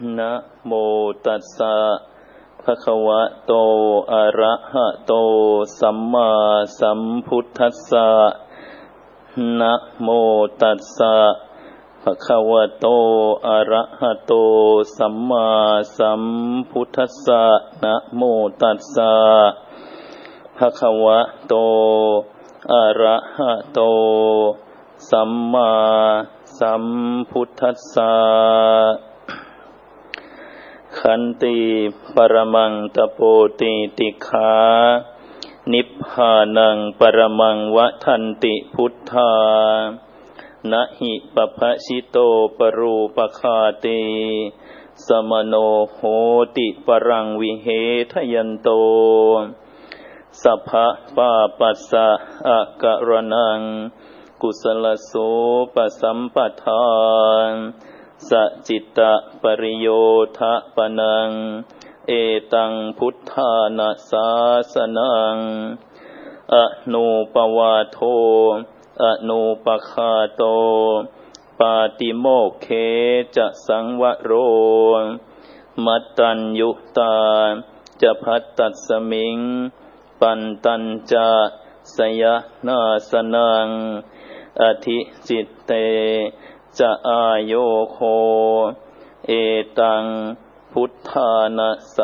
นะโมตัสสะภะคะวะโตอะระหะโตสัมมาสัมพุทธัสสะนะโมตัสสะภะคะวะโตอะระหะโตสัมมาสัมพุทธัสสะนะโมตัสสะภะคะวะโตอะระหะโตสัมมาสัมพุทธัสสะขันติปรมังตโปติติขานิพพานังปรมังวะทันติพุทธานะหิปภชิโตปรูปคาติสมโนโหติปรังวิเหทยันโตสัพพะปาปัสสะอะกะระนังกุศลโสปสัมปทานสัจจิตะปริโยทะปนังเอตังพุทธานาสาสนังอนุปวาโทอนุปคาโตปาติโมกเขจะสังวโรมัตตัญยุตาจะพัตตัสมิงปันตัญจะสยนาสนังอธิจิตเตจะอายโยโคเอตังพุทธานาส